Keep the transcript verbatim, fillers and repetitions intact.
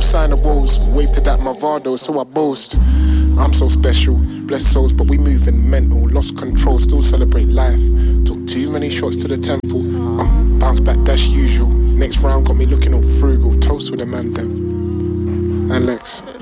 sign of woes. Wave to that Movado, so I boast. I'm so special, blessed souls, but we moving mental. Lost control, still celebrate life. Took too many shots to the temple. Uh, bounce back, that's usual. Next round got me looking all frugal. Toast with a man them. Alex.